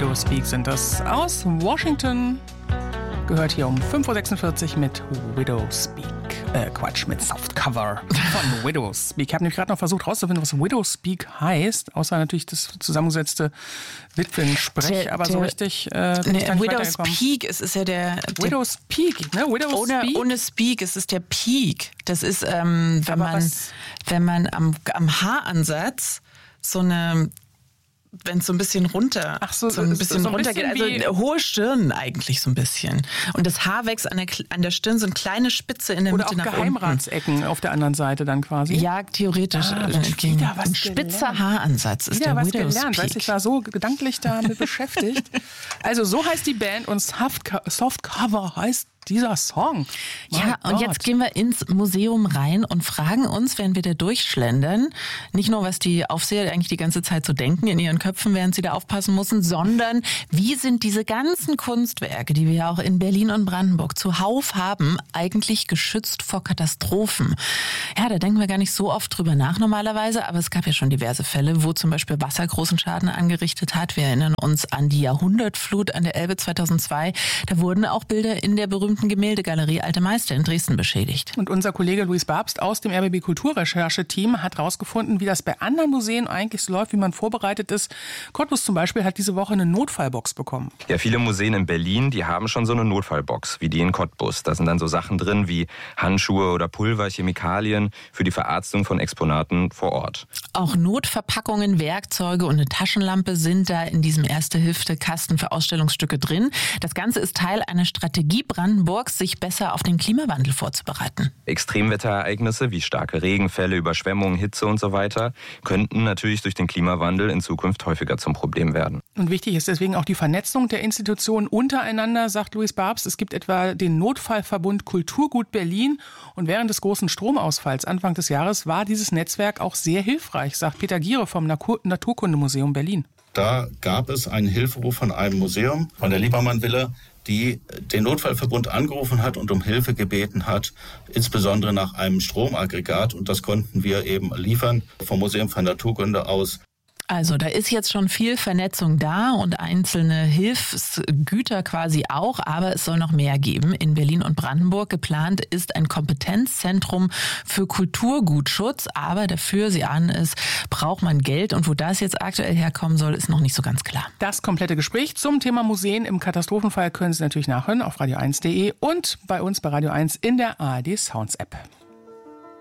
Widow Speak sind das aus Washington. Gehört hier um 5.46 Uhr mit Widow Speak. Mit Softcover von Widow Speak. Ich habe nämlich gerade noch versucht rauszufinden, was Widow Speak heißt, außer natürlich das zusammengesetzte Witwensprech, aber so richtig Widow's Peak, es ist ja der Widow's Peak, ne? Widow's Speak? Ohne Speak, es ist der Peak. Das ist, wenn man am Haaransatz so eine... Wenn es so ein bisschen runter, runtergeht, also hohe Stirn eigentlich so ein bisschen. Und das Haar wächst an der Stirn, so eine kleine Spitze in der Mitte nach unten. Oder auch Geheimratsecken auf der anderen Seite dann quasi. Ja, theoretisch. Ein spitzer Haaransatz ist der Widow's Peak. Weißt, ich war so gedanklich damit beschäftigt. Also so heißt die Band und Softcover heißt dieser Song. Ja, und jetzt gehen wir ins Museum rein und fragen uns, während wir da durchschlendern, nicht nur, was die Aufseher eigentlich die ganze Zeit so denken in ihren Köpfen, während sie da aufpassen müssen, sondern wie sind diese ganzen Kunstwerke, die wir ja auch in Berlin und Brandenburg zuhauf haben, eigentlich geschützt vor Katastrophen? Ja, da denken wir gar nicht so oft drüber nach normalerweise, aber es gab ja schon diverse Fälle, wo zum Beispiel Wasser großen Schaden angerichtet hat. Wir erinnern uns an die Jahrhundertflut an der Elbe 2002. Da wurden auch Bilder in der berühmten Gemäldegalerie Alte Meister in Dresden beschädigt. Und unser Kollege Luis Babst aus dem RBB Kulturrechercheteam hat herausgefunden, wie das bei anderen Museen eigentlich so läuft, wie man vorbereitet ist. Cottbus zum Beispiel hat diese Woche eine Notfallbox bekommen. Ja, viele Museen in Berlin, die haben schon so eine Notfallbox, wie die in Cottbus. Da sind dann so Sachen drin wie Handschuhe oder Pulver, Chemikalien für die Verarztung von Exponaten vor Ort. Auch Notverpackungen, Werkzeuge und eine Taschenlampe sind da in diesem Erste-Hilfe-Kasten für Ausstellungsstücke drin. Das Ganze ist Teil einer Strategie Brandenburgs, sich besser auf den Klimawandel vorzubereiten. Extremwetterereignisse wie starke Regenfälle, Überschwemmungen, Hitze und so weiter könnten natürlich durch den Klimawandel in Zukunft häufiger zum Problem werden. Und wichtig ist deswegen auch die Vernetzung der Institutionen untereinander, sagt Luis Babst. Es gibt etwa den Notfallverbund Kulturgut Berlin und während des großen Stromausfalls Anfang des Jahres war dieses Netzwerk auch sehr hilfreich, sagt Peter Giere vom Naturkundemuseum Berlin. Da gab es einen Hilferuf von einem Museum, von der Liebermann-Villa, die den Notfallverbund angerufen hat und um Hilfe gebeten hat, insbesondere nach einem Stromaggregat. Und das konnten wir eben liefern vom Museum für Naturkunde aus. Also da ist jetzt schon viel Vernetzung da und einzelne Hilfsgüter quasi auch, aber es soll noch mehr geben. In Berlin und Brandenburg geplant ist ein Kompetenzzentrum für Kulturgutschutz, aber dafür, Sie ahnen es, braucht man Geld und wo das jetzt aktuell herkommen soll, ist noch nicht so ganz klar. Das komplette Gespräch zum Thema Museen im Katastrophenfall können Sie natürlich nachhören auf radio1.de und bei uns bei Radio 1 in der ARD Sounds App.